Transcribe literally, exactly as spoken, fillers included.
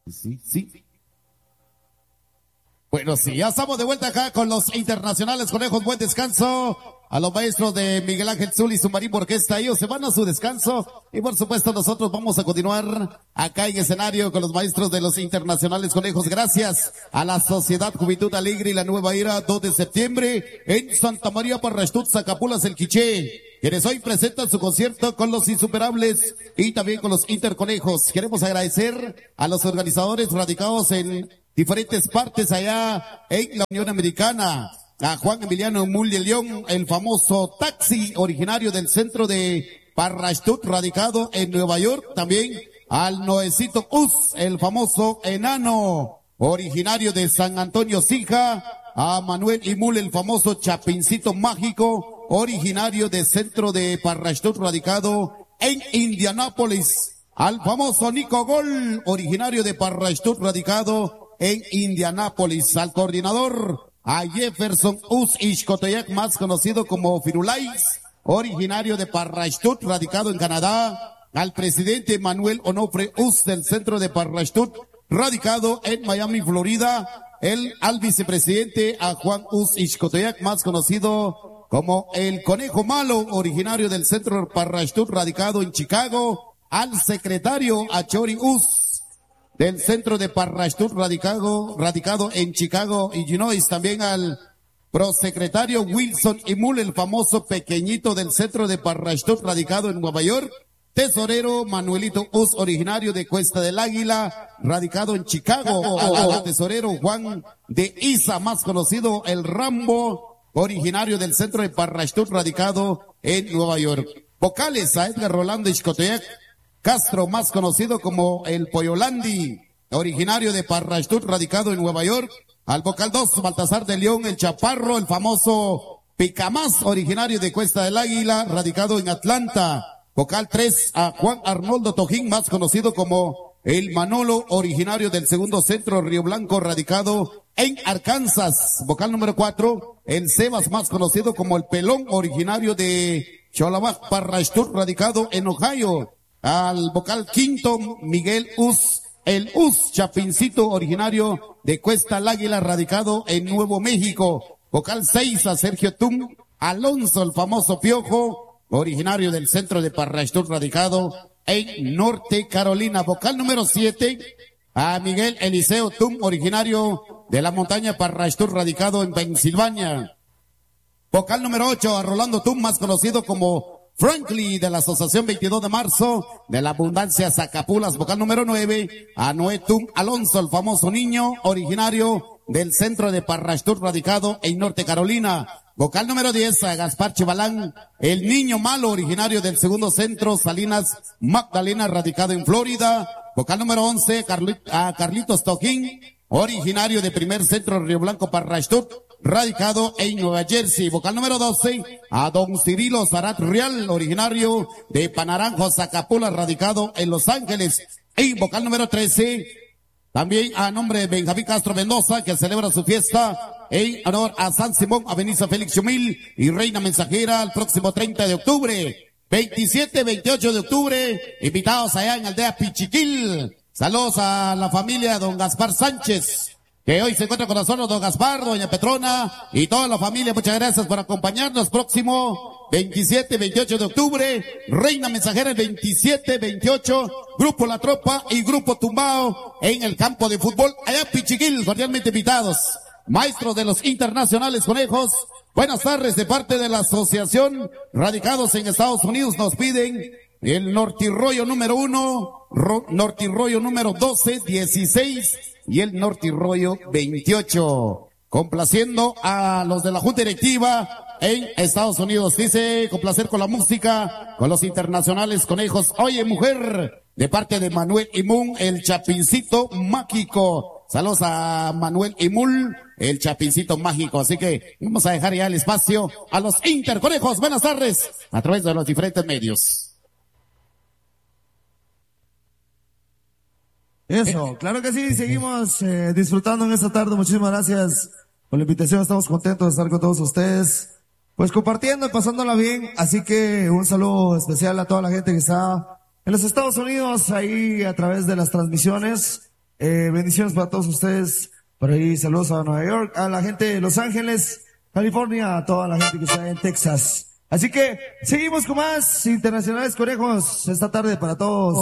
Sí, sí. Bueno, sí, ya estamos de vuelta acá con los internacionales conejos. Buen descanso a los maestros de Miguel Ángel Zul y su marimba orquesta. Ellos se van a su descanso y por supuesto nosotros vamos a continuar acá en escenario con los maestros de los internacionales conejos. Gracias a la Sociedad Juventud Alegre y la Nueva Era, dos de septiembre en Santa María Parrastut, Zacapulas, el Quiché, quienes hoy presentan su concierto con los insuperables y también con los interconejos. Queremos agradecer a los organizadores radicados en diferentes partes allá en la Unión Americana, a Juan Emiliano Mul de León, el famoso taxi originario del centro de Parrastut, radicado en Nueva York, también al Noecito Us, el famoso enano originario de San Antonio Sija, a Manuel Imul, el famoso Chapincito Mágico originario del centro de Parrastut, radicado en Indianápolis, al famoso Nico Gol originario de Parrastut, radicado en Indianápolis, al coordinador, a Jefferson Us Ixcoteyac, más conocido como Firulais, originario de Parrastut, radicado en Canadá, al presidente Manuel Onofre Us del centro de Parrastut, radicado en Miami, Florida, el al vicepresidente, a Juan Us Ixcoteyac, más conocido como el Conejo Malo, originario del centro de Parrastut, radicado en Chicago, al secretario, a Chori Us, del centro de Parrastut, radicado, radicado en Chicago, Illinois, también al prosecretario Wilson Imul, el famoso pequeñito del centro de Parrastut, radicado en Nueva York, tesorero Manuelito Us, originario de Cuesta del Águila, radicado en Chicago, al tesorero Juan de Isa, más conocido el Rambo, originario del centro de Parrastut, radicado en Nueva York. Vocales a Edgar Rolando Ixcoteyac Castro, más conocido como el Poyolandi, originario de Parrastut, radicado en Nueva York. Al vocal dos, Baltasar de León, el Chaparro, el famoso Picamás, originario de Cuesta del Águila, radicado en Atlanta. Vocal tres, a Juan Arnoldo Tojín, más conocido como el Manolo, originario del segundo centro Río Blanco, radicado en Arkansas. Vocal número cuatro, el Sebas, más conocido como el Pelón, originario de Cholabaj, Parrastut, radicado en Ohio. Al vocal quinto, Miguel Us, el Us Chapincito, originario de Cuesta al Águila, radicado en Nuevo México. Vocal seis, a Sergio Tum Alonso, el famoso Piojo, originario del centro de Parrastut, radicado en Norte Carolina. Vocal número siete, a Miguel Eliseo Tum, originario de la montaña Parrastut, radicado en Pensilvania. Vocal número ocho, a Rolando Tum, más conocido como Franklin, de la Asociación veintidós de marzo de la Abundancia Zacapulas. Vocal número nueve, a Noé Tum Alonso, el famoso niño, originario del centro de Parrastut, radicado en Norte Carolina. Vocal número diez, a Gaspar Chivalán, el niño malo, originario del segundo centro Salinas Magdalena, radicado en Florida. Vocal número once, a Carlitos Tojín, originario de primer centro Río Blanco Parrastut, radicado en Nueva Jersey. Vocal número doce, a don Cirilo Zarat Real, originario de Panaranjo, Zacapulas, radicado en Los Ángeles. Y vocal número trece, también a nombre de Benjamín Castro Mendoza, que celebra su fiesta en honor a San Simón, Avenida Félix Chumil y Reina Mensajera, el próximo treinta de octubre. veintisiete, veintiocho de octubre, invitados allá en Aldea Pichiquil. Saludos a la familia don Gaspar Sánchez, que hoy se encuentra con nosotros, don Gaspar, doña Petrona y toda la familia. Muchas gracias por acompañarnos. Próximo veintisiete, veintiocho de octubre, Reina Mensajera el veintisiete, veintiocho, Grupo La Tropa y Grupo Tumbao en el campo de fútbol allá en Pichiquil, cordialmente invitados. Maestros de los internacionales conejos, buenas tardes. De parte de la asociación radicados en Estados Unidos nos piden el Nortirroyo número uno, Nortirroyo número doce, dieciséis y el Nortirroyo veintiocho. Complaciendo a los de la Junta Directiva en Estados Unidos. Dice, complacer con la música, con los internacionales conejos. Oye, mujer, de parte de Manuel Imul, el Chapincito Mágico. Saludos a Manuel Imul, el Chapincito Mágico. Así que vamos a dejar ya el espacio a los interconejos. Buenas tardes, a través de los diferentes medios. Eso, claro que sí, seguimos eh, disfrutando en esta tarde. Muchísimas gracias por la invitación, estamos contentos de estar con todos ustedes, pues compartiendo y pasándola bien. Así que un saludo especial a toda la gente que está en los Estados Unidos, ahí a través de las transmisiones. Eh, bendiciones para todos ustedes. Por ahí saludos a Nueva York, a la gente de Los Ángeles, California, a toda la gente que está en Texas. Así que seguimos con más Internacionales Conejos esta tarde para todos.